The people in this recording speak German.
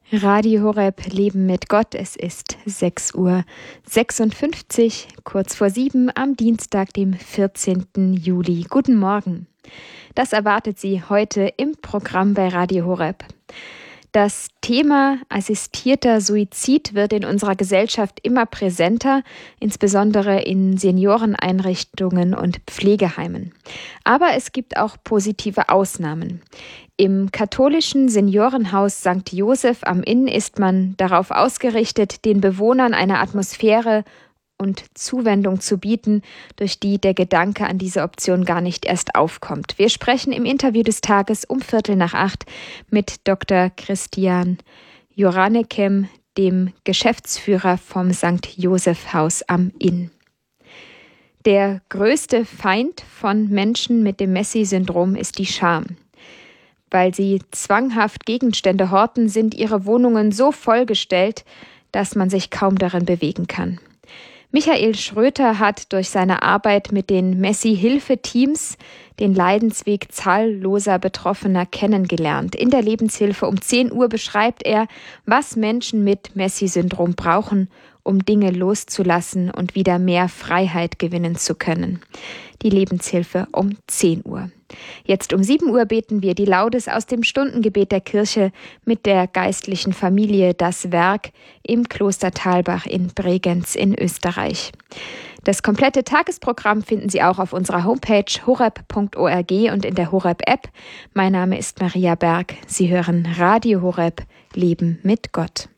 Radio Horeb, Leben mit Gott. Es ist 6:56 Uhr, kurz vor 7 am Dienstag, dem 14. Juli. Guten Morgen. Das erwartet Sie heute im Programm bei Radio Horeb. Das Thema assistierter Suizid wird in unserer Gesellschaft immer präsenter, insbesondere in Senioreneinrichtungen und Pflegeheimen. Aber es gibt auch positive Ausnahmen. Im katholischen Seniorenhaus St. Joseph am Inn ist man darauf ausgerichtet, den Bewohnern eine Atmosphäre und Zuwendung zu bieten, durch die der Gedanke an diese Option gar nicht erst aufkommt. Wir sprechen im Interview des Tages um 7:45 mit Dr. Christian Joranekem, dem Geschäftsführer vom St. Joseph Haus am Inn. Der größte Feind von Menschen mit dem Messi-Syndrom ist die Scham. Weil sie zwanghaft Gegenstände horten, sind ihre Wohnungen so vollgestellt, dass man sich kaum darin bewegen kann. Michael Schröter hat durch seine Arbeit mit den Messi-Hilfe-Teams den Leidensweg zahlloser Betroffener kennengelernt. In der Lebenshilfe um 10 Uhr beschreibt er, was Menschen mit Messi-Syndrom brauchen, um Dinge loszulassen und wieder mehr Freiheit gewinnen zu können. Die Lebenshilfe um 10 Uhr. Jetzt um 7 Uhr beten wir die Laudes aus dem Stundengebet der Kirche mit der geistlichen Familie Das Werk im Kloster Thalbach in Bregenz in Österreich. Das komplette Tagesprogramm finden Sie auch auf unserer Homepage horeb.org und in der Horeb-App. Mein Name ist Maria Berg. Sie hören Radio Horeb, Leben mit Gott.